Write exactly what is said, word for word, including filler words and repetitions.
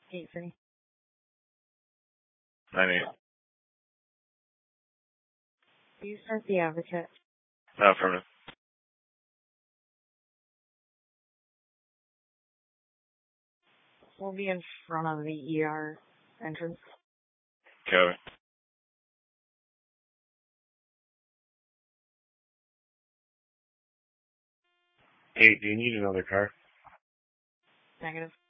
Eight three. Nine eight. You start the advocate. No, affirmative. We'll be in front of the E R entrance. Copy. Eight, do you need another car? Negative.